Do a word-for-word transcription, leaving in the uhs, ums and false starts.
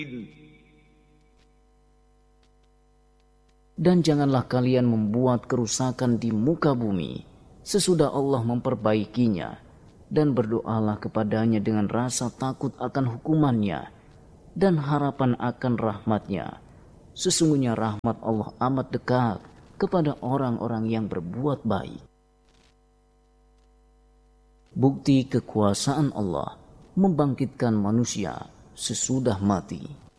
Dan janganlah kalian membuat kerusakan di muka bumi sesudah Allah memperbaikinya, dan berdoalah kepadanya dengan rasa takut akan hukumannya dan harapan akan rahmatnya. Sesungguhnya rahmat Allah amat dekat kepada orang-orang yang berbuat baik. Bukti kekuasaan Allah membangkitkan manusia sesudah mati.